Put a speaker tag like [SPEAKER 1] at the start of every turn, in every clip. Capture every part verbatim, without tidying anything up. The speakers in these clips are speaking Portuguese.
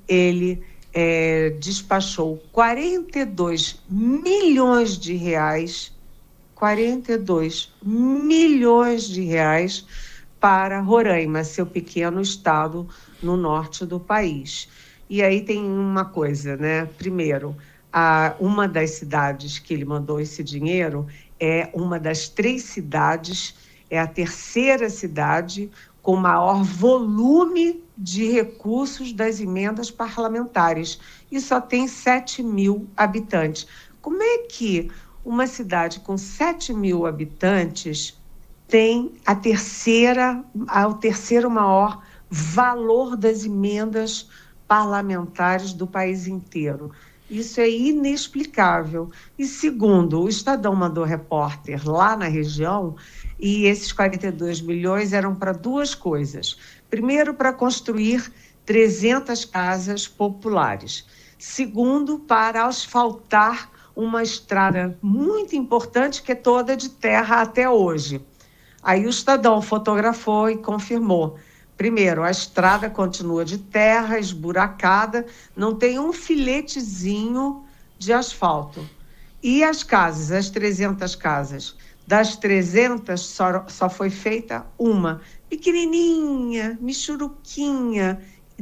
[SPEAKER 1] ele é, despachou quarenta e dois milhões de reais, quarenta e dois milhões de reais para Roraima, seu pequeno estado no norte do país. E aí tem uma coisa, né? Primeiro, a, uma das cidades que ele mandou esse dinheiro é uma das três cidades, é a terceira cidade com maior volume de recursos das emendas parlamentares e só tem sete mil habitantes. Como é que uma cidade com sete mil habitantes tem a terceira, a, o terceiro maior valor das emendas parlamentares do país inteiro? Isso é inexplicável. E segundo, o Estadão mandou repórter lá na região e esses quarenta e dois milhões eram para duas coisas. Primeiro, para construir trezentas casas populares. Segundo, para asfaltar uma estrada muito importante que é toda de terra até hoje. Aí o Estadão fotografou e confirmou. Primeiro, a estrada continua de terra, esburacada, não tem um filetezinho de asfalto. E as casas, as trezentas casas, das trezentas só, só foi feita uma, pequenininha, michuruquinha,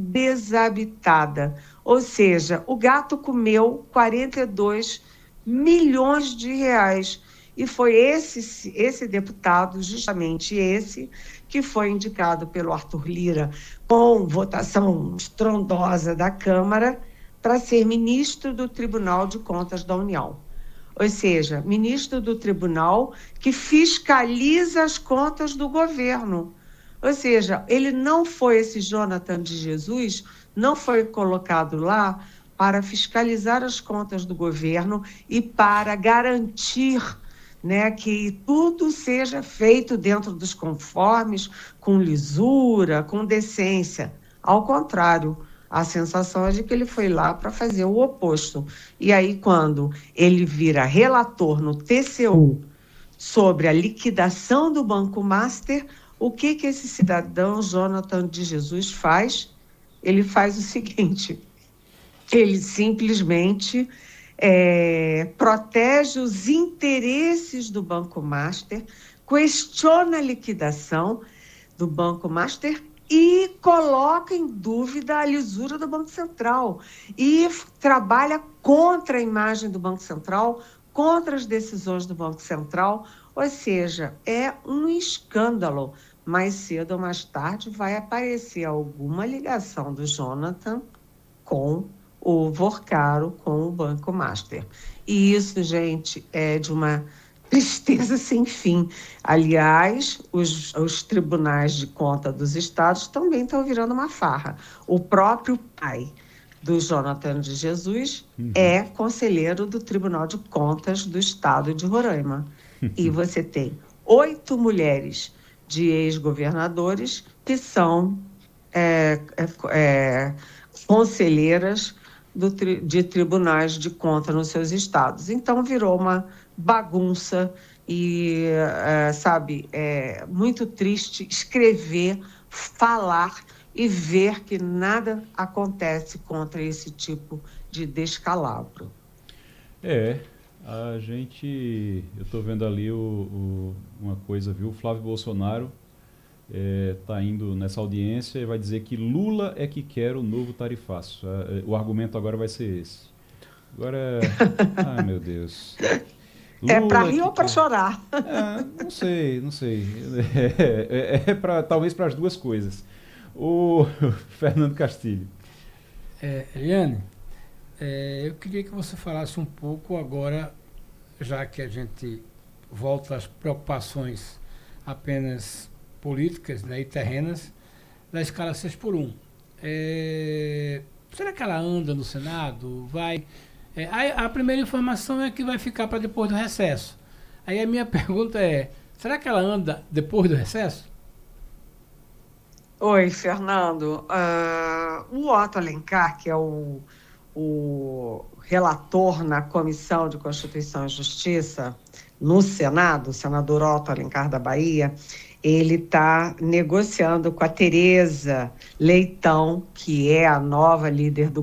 [SPEAKER 1] desabitada. Ou seja, o gato comeu quarenta e dois milhões de reais. E foi esse, esse deputado, justamente esse, que foi indicado pelo Arthur Lira com votação estrondosa da Câmara para ser ministro do Tribunal de Contas da União. Ou seja, ministro do tribunal que fiscaliza as contas do governo. Ou seja, ele não foi, esse Jonathan de Jesus, não foi colocado lá para fiscalizar as contas do governo e para garantir, né, que tudo seja feito dentro dos conformes, com lisura, com decência. Ao contrário, a sensação é de que ele foi lá para fazer o oposto. E aí, quando ele vira relator no T C U sobre a liquidação do Banco Master, o que, que esse cidadão Jonathan de Jesus faz? Ele faz o seguinte, ele simplesmente é, protege os interesses do Banco Master, questiona a liquidação do Banco Master e coloca em dúvida a lisura do Banco Central e trabalha contra a imagem do Banco Central, contra as decisões do Banco Central, ou seja, é um escândalo. Mais cedo ou mais tarde vai aparecer alguma ligação do Jonathan com o Vorcaro, com o Banco Master. E isso, gente, é de uma tristeza sem fim. Aliás, os, os tribunais de conta dos estados também estão virando uma farra. O próprio pai do Jonathan de Jesus uhum. é conselheiro do Tribunal de Contas do Estado de Roraima. E você tem oito mulheres de ex-governadores que são é, é, é, conselheiras do, de tribunais de conta nos seus estados. Então, virou uma bagunça e, é, sabe, é muito triste escrever, falar e ver que nada acontece contra esse tipo de descalabro.
[SPEAKER 2] É, a gente, eu estou vendo ali o, o, uma coisa, viu? O Flávio Bolsonaro está é, indo nessa audiência e vai dizer que Lula é que quer o novo tarifaço. O argumento agora vai ser esse. Agora, ai meu Deus.
[SPEAKER 1] Lula é para rir ou para chorar?
[SPEAKER 2] É, não sei, não sei. É, é, é pra, talvez para as duas coisas. O Fernando Castilho.
[SPEAKER 3] É, Eliane, é, eu queria que você falasse um pouco agora, já que a gente volta às preocupações apenas políticas, né, e terrenas, da escala seis por um. É, será que ela anda no Senado? Vai? É, a, a primeira informação é que vai ficar para depois do recesso. Aí a minha pergunta é, será que ela anda depois do recesso?
[SPEAKER 1] Oi, Fernando. Uh, o Otto Alencar, que é o, o relator na Comissão de Constituição e Justiça no Senado, o senador Otto Alencar da Bahia, ele está negociando com a Tereza Leitão, que é a nova líder do